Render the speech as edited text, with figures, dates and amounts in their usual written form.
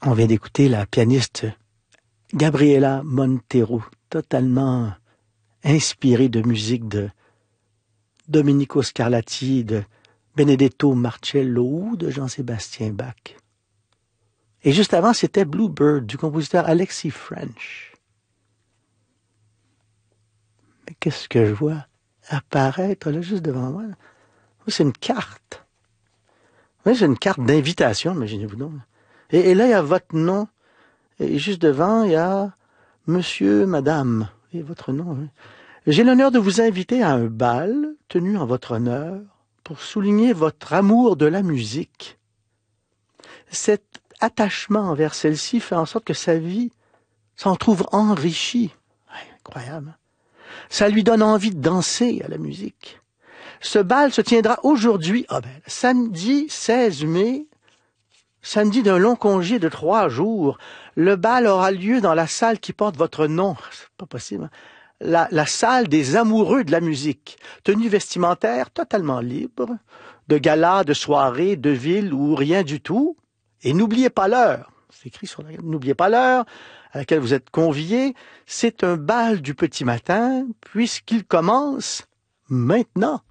On vient d'écouter la pianiste Gabriela Montero, totalement inspirée de musique de Domenico Scarlatti, de Benedetto Marcello ou de Jean-Sébastien Bach. Et juste avant, c'était Bluebird du compositeur Alexis French. Mais qu'est-ce que je vois apparaître là juste devant moi? C'est une carte. Oui, c'est une carte d'invitation, imaginez-vous donc. Et là, il y a votre nom. Et juste devant, il y a Monsieur, Madame. Et votre nom. Oui. J'ai l'honneur de vous inviter à un bal tenu en votre honneur pour souligner votre amour de la musique. Cet attachement envers celle-ci fait en sorte que sa vie s'en trouve enrichie. Ouais, incroyable. Ça lui donne envie de danser à la musique. Ce bal se tiendra aujourd'hui, samedi 16 mai, samedi d'un long congé de 3 jours. Le bal aura lieu dans la salle qui porte votre nom. C'est pas possible, hein? La salle des amoureux de la musique. Tenue vestimentaire totalement libre, de gala, de soirée, de ville ou rien du tout. Et n'oubliez pas l'heure. C'est écrit sur la... N'oubliez pas l'heure à laquelle vous êtes conviés. C'est un bal du petit matin puisqu'il commence maintenant.